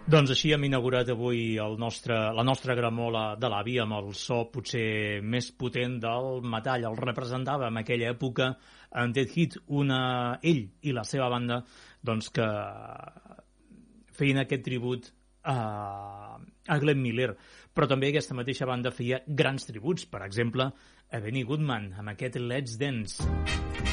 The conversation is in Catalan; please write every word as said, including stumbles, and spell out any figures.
Doncs així hem inaugurat avui el nostre, la nostra gramola de l'avi amb el so potser més potent del metall. El representava en aquella època en Dead Heat, una, ell i la seva banda doncs que feien aquest tribut a, a Glenn Miller, però també aquesta mateixa banda feia grans tributs, per exemple a Benny Goodman amb aquest Let's Dance.